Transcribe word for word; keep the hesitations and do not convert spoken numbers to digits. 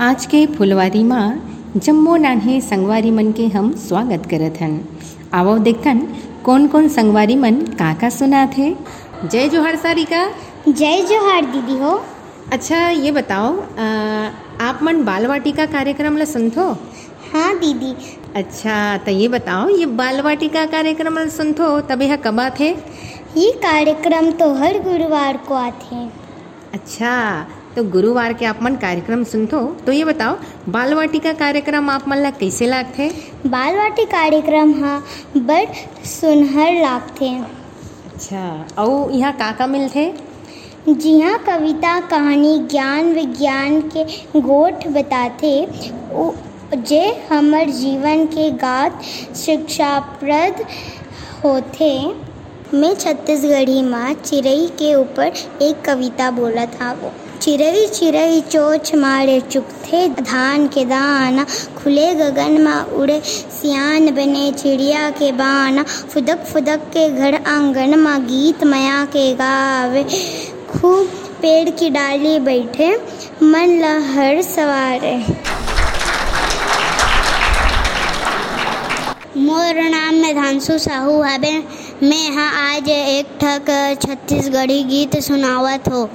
आज के फुलवारी माँ जम्मो नान्हे संगवारी मन के हम स्वागत करत हन। आवो देखथन कौन कौन संगवारी मन का का सुनात है। जय जोहार सारिका। जय जोहार दीदी हो। अच्छा ये बताओ आ, आप मन बाल वाटिका कार्यक्रम ला सुनथो? हाँ दीदी। अच्छा तो ये बताओ ये बाल वाटिका कार्यक्रम ला सुनथो तब यह कब आथे? ये कार्यक्रम तो हर गुरुवार को आते। अच्छा तो गुरुवार के आप मन कार्यक्रम सुनथो तो ये बताओ बाल वाटिका कार्यक्रम आप मन ला कैसे लागथे? बाल वाटिका कार्यक्रम हाँ बड़ सुनहर लागथे। अच्छा और यहाँ का का मिलथे? जी हाँ, कविता कहानी ज्ञान विज्ञान के गोठ बताथे जे हमर जीवन के गात शिक्षाप्रद होथे। मैं छत्तीसगढ़ी माँ चिरई के ऊपर एक कविता बोला था। वो चिरई चिरई चोच मारे चुकथे धान के दाना, खुले गगन में उड़े सियान बने चिड़िया के बाना, फुदक फुदक के घर आंगन में गीत माया के गावे, खूब पेड़ की डाली बैठे मन ला हर सवारे। मोर नाम मेधांशु साहू हवे। मैं हाँ आज एक ठक छत्तीसगढ़ी गीत सुनावत हो।